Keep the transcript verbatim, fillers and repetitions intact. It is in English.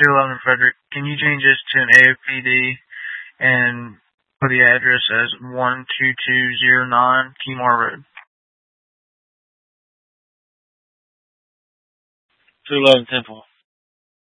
two eleven Frederick. Can you change this to an A O P D and put the address as one two two zero nine Keymar Road? two eleven Temple.